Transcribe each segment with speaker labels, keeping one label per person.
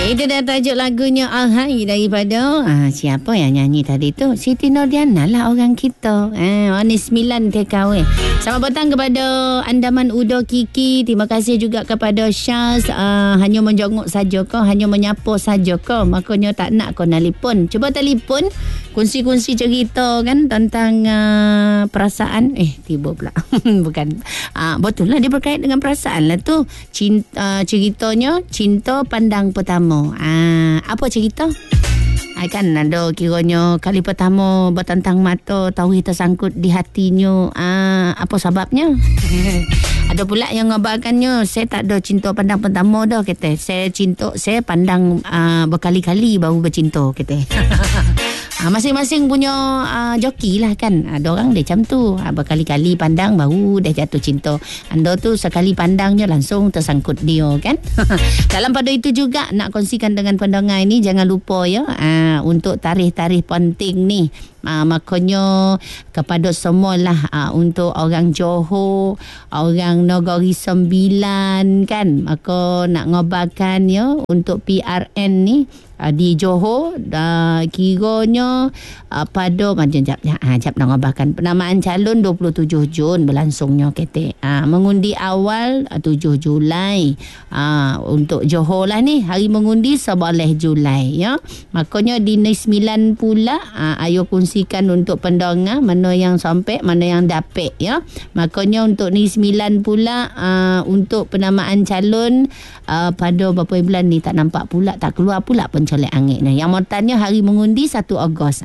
Speaker 1: Itu dah tajuk lagunya Alhai daripada siapa yang nyanyi tadi tu? Siti Nordiana lah orang kita. Ni 9 TKW. Selamat petang kepada Andaman Udo Kiki. Terima kasih juga kepada Syaz. Hanya menjenguk saja kau, hanya menyapa saja kau. Makanya tak nak kau nelipon. Cuba telefon, kongsi-kongsi cerita kan tentang perasaan. Tiba pula. Bukan. Betul lah, dia berkait dengan perasaan lah tu. Ceritanya cinta pandang pertama. Apa cerita? Kan ada kiranya kali pertama bertentang mata, tauhid tersangkut di hatinya. Apa sebabnya? Ada pula yang ngabarkannya, saya tak ada cinta pandang pertama dah, kata. Saya pandang berkali-kali baru bercinta, kata. Masing-masing punya joki lah kan. Ada orang dia macam tu, berkali-kali pandang baru dah jatuh cinta. Anda tu sekali pandangnya langsung tersangkut dia kan. Dalam pada itu juga nak kongsikan dengan pendengar ini, jangan lupa ya, untuk tarikh-tarikh penting ni. Makanya kepada semualah, untuk orang Johor, orang Negeri Sembilan kan, maka nak ngobarkan ya untuk PRN ni di Johor, kiranya pada jap nak ngobarkan penamaan calon 27 Jun berlangsungnya kata. Mengundi awal 7 Julai. Untuk Johor lah ni, hari mengundi 11 Julai ya. Makanya di Negeri 9 pula, ayo kongsikan untuk pendengar mana yang sampai, mana yang dapat ya. Makanya untuk Negeri 9 pula, untuk penamaan calon pada beberapa bulan ni tak nampak pula, tak keluar pula pencolek angin ni. Yang motannya hari mengundi 1 Ogos.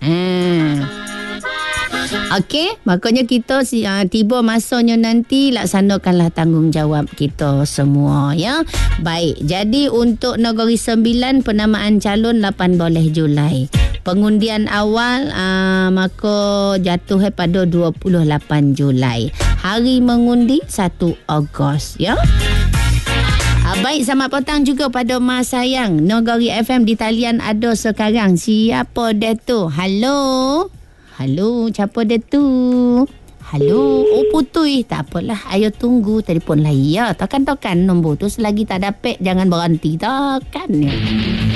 Speaker 1: Okey, makanya kita tiba masanya nanti laksanakanlah tanggungjawab kita semua ya. Baik, jadi untuk Negeri Sembilan penamaan calon 18 Julai. Pengundian awal maka jatuh pada 28 Julai. Hari mengundi 1 Ogos ya. Baik, selamat petang juga pada Mas Sayang. Negeri FM di talian ada sekarang. Siapa dia tu? Halo? Halo, siapa dia tu? Halo? Oh, putui. Tak apalah, ayo tunggu telefon lain ya. Tekan-tekan nombor tu, selagi tak dapat jangan berhenti. Tekan ya.